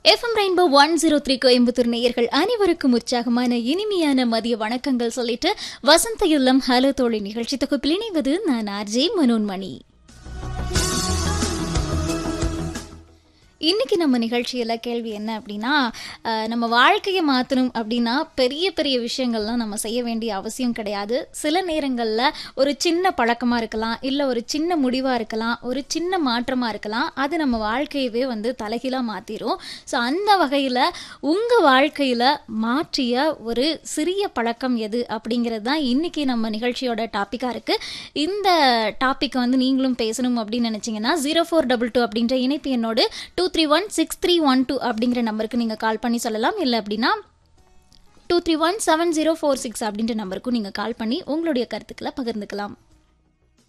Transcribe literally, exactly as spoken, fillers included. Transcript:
FM rainbow one zero three Coimbatore நேயர்கள் அனைவருக்கும் உற்சாகமான இனிமையான மதிய வணக்கங்கள் சொல்லிட்டு வசந்த இல்லம் ஹலோ தோழி நிகழ்ச்சி தொகுப்பில் இணைவது நான் ஆர்ஜே மனோன்மணி. இன்றைக்கி நம்ம நிகழ்ச்சியில் கேள்வி என்ன அப்படின்னா, நம்ம வாழ்க்கையை மாற்றணும் அப்படின்னா பெரிய பெரிய விஷயங்கள்லாம் நம்ம செய்ய வேண்டிய அவசியம் கிடையாது. சில நேரங்களில் ஒரு சின்ன பழக்கமாக இருக்கலாம், இல்லை ஒரு சின்ன முடிவாக இருக்கலாம், ஒரு சின்ன மாற்றமாக இருக்கலாம், அது நம்ம வாழ்க்கையவே வந்து தலைகீழாக மாற்றிடும். ஸோ அந்த வகையில் உங்கள் வாழ்க்கையில் மாற்றிய ஒரு சிறிய பழக்கம் எது அப்படிங்கிறது தான் இன்றைக்கி நம்ம நிகழ்ச்சியோட டாப்பிக்காக இருக்குது. இந்த டாப்பிக்கை வந்து நீங்களும் பேசணும் அப்படின்னு நினச்சிங்கன்னா ஜீரோ ஃபோர் டபுள் டூ அப்படின்ற இணைப்பு என்னோடு two three one six three one two அப்படிங்கிற நம்பருக்கு நீங்கள் கால் பண்ணி சொல்லலாம். இல்லை அப்படின்னா two three one seven zero four six அப்படின்ற நம்பருக்கும் நீங்கள் கால் பண்ணி உங்களுடைய கருத்துக்களை பகிர்ந்துக்கலாம்.